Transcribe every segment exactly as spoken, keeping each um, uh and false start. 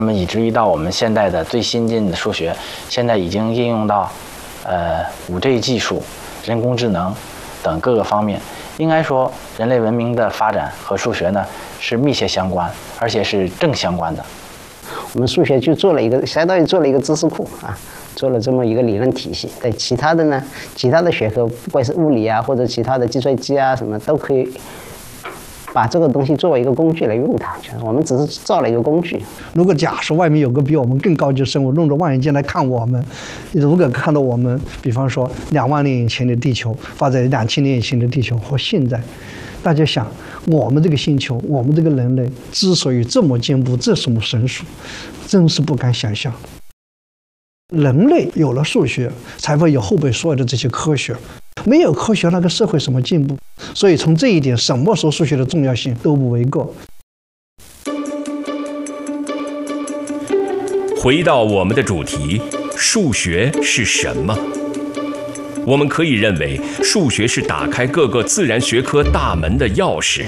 那么以至于到我们现在的最新进的数学，现在已经应用到，呃，五 G 技术、人工智能等各个方面。应该说，人类文明的发展和数学呢是密切相关，而且是正相关的。 我们数学就做了一个，相当于做了一个知识库啊，做了这么一个理论体系。对其他的呢，其他的学科，不管是物理啊，或者其他的计算机啊什么，都可以把这个东西作为一个工具来用它。我们只是造了一个工具。 如果假设外面有个比我们更高级的生物，用着望远镜来看我们，如果看到我们，比方说两万年以前的地球，发在两千年以前的地球和现在，大家想，我们这个星球，我们这个人类之所以这么进步，这什么神速，真是不敢想象。人类有了数学，才会有后边所有的这些科学。没有科学，那个社会什么进步？所以从这一点，什么时候数学的重要性都不为过。 回到我们的主题，数学是什么？我们可以认为，数学是打开各个自然学科大门的钥匙。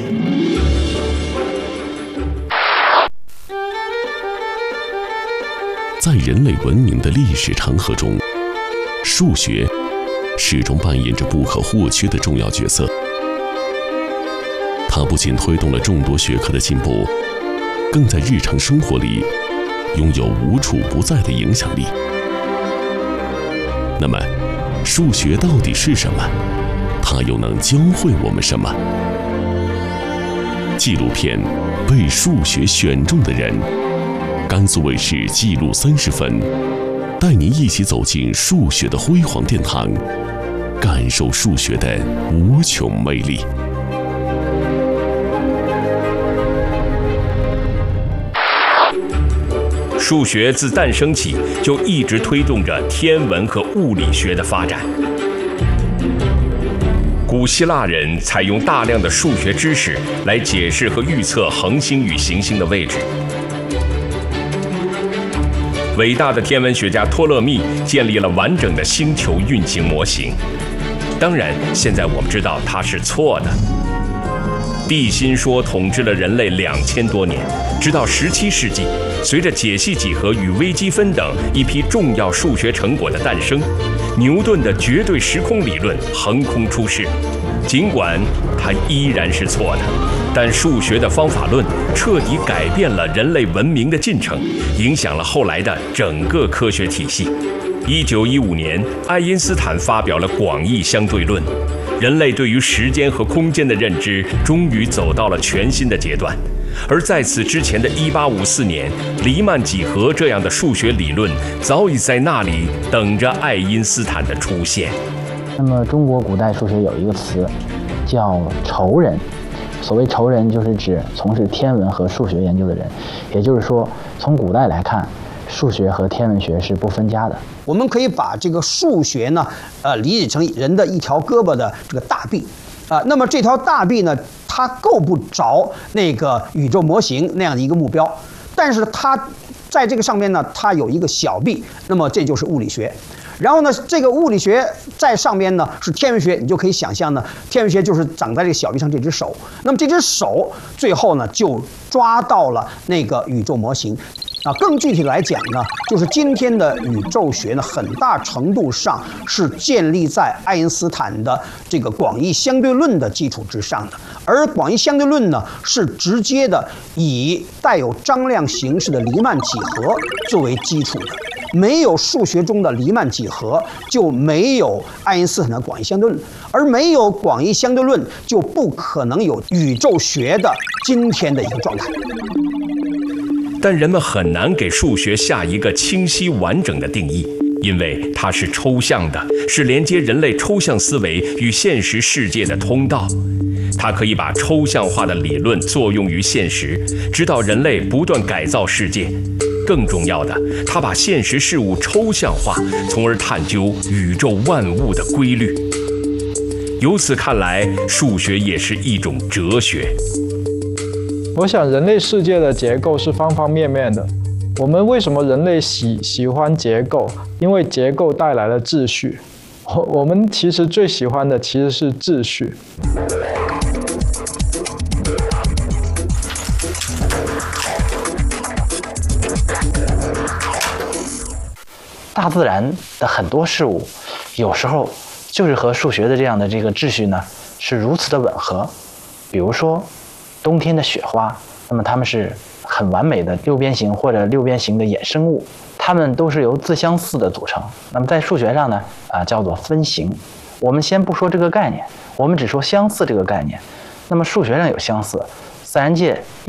在人类文明的历史长河中，数学始终扮演着不可或缺的重要角色。它不仅推动了众多学科的进步，更在日常生活里拥有无处不在的影响力。那么，数学到底是什么？它又能教会我们什么？纪录片《被数学选中的人》，甘肃卫视纪录三十分，带您一起走进数学的辉煌殿堂，感受数学的无穷魅力。 数学自诞生起就一直推动着天文和物理学的发展。古希腊人采用大量的数学知识来解释和预测恒星与行星的位置。伟大的天文学家托勒密建立了完整的星球运行模型。当然，现在我们知道它是错的。地心说统治了人类两千多年，直到十七世纪，随着解析几何与微积分等一批重要数学成果的诞生，牛顿的绝对时空理论横空出世。尽管它依然是错的，但数学的方法论彻底改变了人类文明的进程，影响了后来的整个科学体系。一九一五年，爱因斯坦发表了广义相对论，人类对于时间和空间的认知终于走到了全新的阶段。而在此之前的一八五四年，黎曼几何这样的数学理论早已在那里等着爱因斯坦的出现。 那么，中国古代数学有一个词叫仇人。所谓仇人，就是指从事天文和数学研究的人。也就是说，从古代来看，数学和天文学是不分家的。 我们可以把这个数学呢，呃，理解成人的一条胳膊的这个大臂，啊、呃，那么这条大臂呢，它够不着那个宇宙模型那样的一个目标，但是它在这个上面呢，它有一个小臂，那么这就是物理学。然后呢，这个物理学在上面呢是天文学，你就可以想象呢，天文学就是长在这个小臂上这只手。那么这只手最后呢就抓到了那个宇宙模型。啊，更具体来讲呢，就是今天的宇宙学呢，很大程度上是建立在爱因斯坦的这个广义相对论的基础之上的。而广义相对论呢，是直接的以带有张量形式的黎曼几何作为基础的。没有数学中的黎曼几何，就没有爱因斯坦的广义相对论，而没有广义相对论，就不可能有宇宙学的今天的一个状态。 但人们很难给数学下一个清晰完整的定义，因为它是抽象的，是连接人类抽象思维与现实世界的通道。它可以把抽象化的理论作用于现实，指导人类不断改造世界。更重要的，它把现实事物抽象化，从而探究宇宙万物的规律。由此看来，数学也是一种哲学。 我想，人类世界的结构是方方面面的。我们为什么人类喜喜欢结构？因为结构带来了秩序。我我们其实最喜欢的其实是秩序。 大自然的很多事物，有时候就是和数学的这样的这个秩序呢是如此的吻合。比如说冬天的雪花，那么它们是很完美的六边形或者六边形的衍生物，它们都是由自相似的组成。那么在数学上呢，啊叫做分形。我们先不说这个概念，我们只说相似这个概念。那么数学上有相似，自然界